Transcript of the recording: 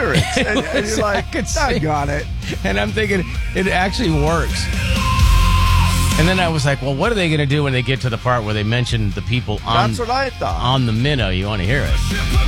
lyrics. And you're like, doggone it. And I'm thinking, it actually works. And then I was like, well, what are they going to do when they get to the part where they mention the people on, That's what I thought. on the minnow? You want to hear it.